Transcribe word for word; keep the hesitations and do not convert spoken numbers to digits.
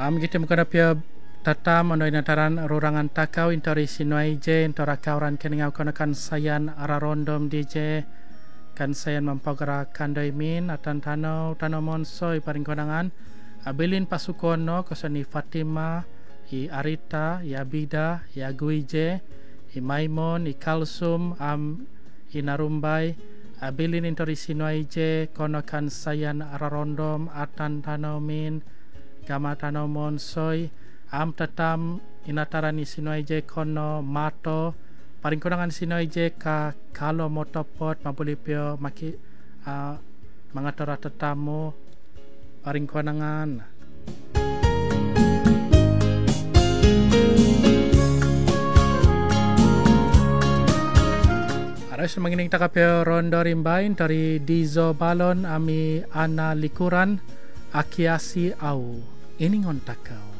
Am gitu mukana pia tatam ano inataran rurangan takau intori sinuai je intora kauran keningau konakan sayan ararondom di je kan sayan mampagara kandai min atan tanau tanau monsoi paring konangan abilin pasukono kosani Fatima i Arita i Abida i Aguije i Maimon i Kalsum am i Narumbai abilin intori sinuai je konakan sayan ararondom atan tanau min gama tanau monsoi am tatam inatarani sinuai je kono mato paling konangan sinuai je ka kalau motopot mabulipio maki uh, mangatora tetamu paling konangan aras mengining takapio rondo rimbain dari Dizo Balon ami ana likuran akiasi au iningon takau